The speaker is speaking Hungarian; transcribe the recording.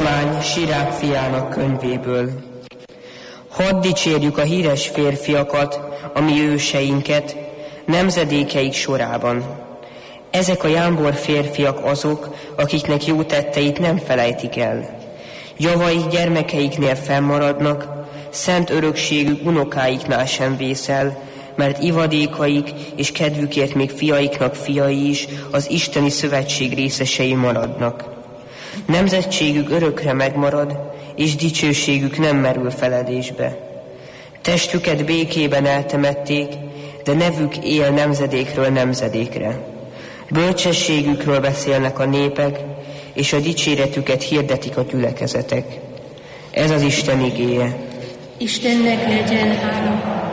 Olvasomány Sirák fiának könyvéből. Hadd dicsérjük a híres férfiakat, a mi őseinket, nemzedékeik sorában. Ezek a jámbor férfiak azok, akiknek jó tetteit nem felejtik el. Javaik gyermekeiknél fennmaradnak, szent örökségük unokáiknál sem vészel, mert ivadékaik és kedvükért még fiaiknak fiai is az isteni szövetség részesei maradnak. Nemzetségük örökre megmarad, és dicsőségük nem merül feledésbe. Testüket békében eltemették, de nevük él nemzedékről nemzedékre. Bölcsességükről beszélnek a népek, és a dicséretüket hirdetik a gyülekezetek. Ez az Isten igéje. Istennek legyen hála.